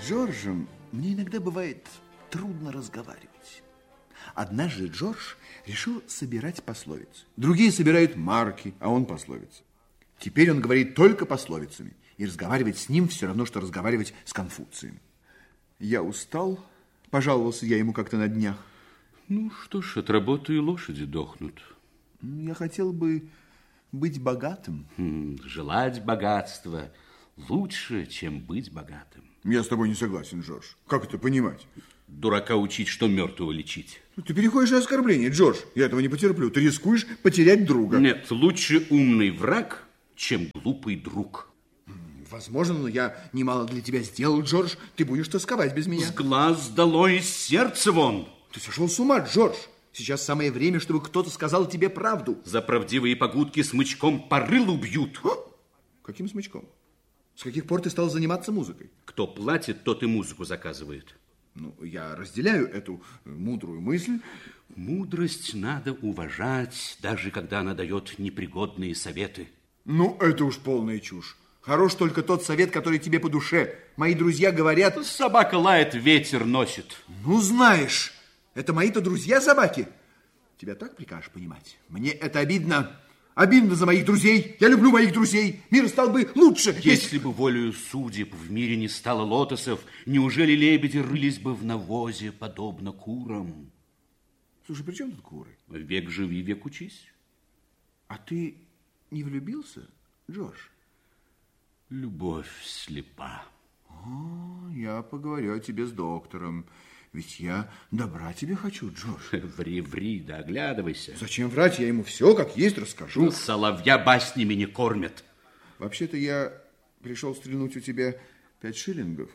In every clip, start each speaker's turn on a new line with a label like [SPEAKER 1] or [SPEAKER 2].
[SPEAKER 1] Джорджем мне иногда бывает трудно разговаривать. Однажды Джордж решил собирать пословицы. Другие собирают марки, а он пословицы. Теперь он говорит только пословицами, и разговаривать с ним все равно, что разговаривать с Конфуцием. Я устал, пожаловался я ему как-то на днях.
[SPEAKER 2] Ну что ж, от работы и лошади дохнут.
[SPEAKER 1] Я хотел бы быть богатым.
[SPEAKER 2] Желать богатства лучше, чем быть богатым.
[SPEAKER 1] Я с тобой не согласен, Джордж. Как это понимать?
[SPEAKER 2] Дурака учить, что мертвого лечить.
[SPEAKER 1] Ты переходишь на оскорбление, Джордж. Я этого не потерплю. Ты рискуешь потерять друга.
[SPEAKER 2] Нет, лучше умный враг, чем глупый друг.
[SPEAKER 1] Возможно, но я немало для тебя сделал, Джордж. Ты будешь тосковать без меня.
[SPEAKER 2] С глаз долой, из сердца вон.
[SPEAKER 1] Ты сошел с ума, Джордж. Сейчас самое время, чтобы кто-то сказал тебе правду.
[SPEAKER 2] За правдивые погудки смычком по рылу бьют.
[SPEAKER 1] Каким смычком? С каких пор ты стал заниматься музыкой?
[SPEAKER 2] Кто платит, тот и музыку заказывает.
[SPEAKER 1] Ну, я разделяю эту мудрую мысль.
[SPEAKER 2] Мудрость надо уважать, даже когда она дает непригодные советы.
[SPEAKER 1] Ну, это уж полная чушь. Хорош только тот совет, который тебе по душе. Мои друзья говорят...
[SPEAKER 2] Собака лает, ветер носит.
[SPEAKER 1] Ну, знаешь, это мои-то друзья собаки. Тебя так прикажешь понимать? Мне это обидно. Обидно за моих друзей. Я люблю моих друзей. Мир стал бы лучше.
[SPEAKER 2] Если бы волею судеб в мире не стало лотосов, неужели лебеди рылись бы в навозе, подобно курам?
[SPEAKER 1] Слушай, при чем тут куры?
[SPEAKER 2] Век живи, век учись.
[SPEAKER 1] А ты не влюбился, Джордж?
[SPEAKER 2] Любовь слепа.
[SPEAKER 1] Я поговорю о тебе с доктором. Ведь я добра тебе хочу, Джордж.
[SPEAKER 2] Ври, да оглядывайся.
[SPEAKER 1] Зачем врать? Я ему все как есть расскажу.
[SPEAKER 2] Соловья баснями не кормят.
[SPEAKER 1] Вообще-то я пришел стрельнуть у тебя 5 шиллингов.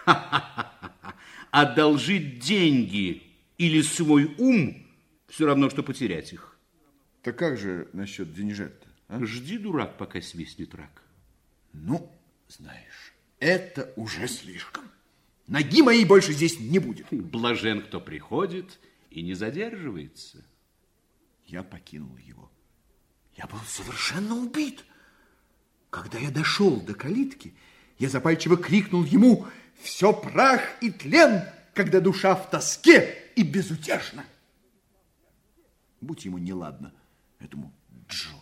[SPEAKER 2] Одолжить деньги или свой ум все равно, что потерять их.
[SPEAKER 1] Так как же насчет денежек-то? А?
[SPEAKER 2] Жди, дурак, пока свистнет рак.
[SPEAKER 1] Ну, знаешь, это уже слишком. Ноги моей больше здесь не будет.
[SPEAKER 2] Блажен, кто приходит и не задерживается.
[SPEAKER 1] Я покинул его. Я был совершенно убит. Когда я дошел до калитки, я запальчиво крикнул ему: «Все прах и тлен, когда душа в тоске и безутешна». Будь ему неладно, этому Джорджу.